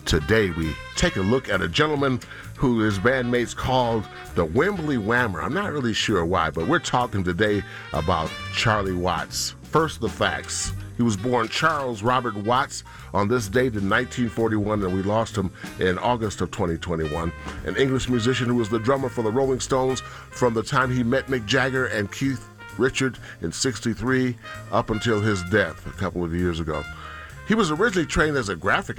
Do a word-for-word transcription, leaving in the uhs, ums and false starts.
Today, we take a look at a gentleman who his bandmates called the Wembley Whammer. I'm not really sure why, but we're talking today about Charlie Watts. First, the facts. He was born Charles Robert Watts on this date in nineteen forty-one, and we lost him in August of twenty twenty-one. An English musician who was the drummer for the Rolling Stones from the time he met Mick Jagger and Keith Richards in sixty-three up until his death a couple of years ago. He was originally trained as a graphic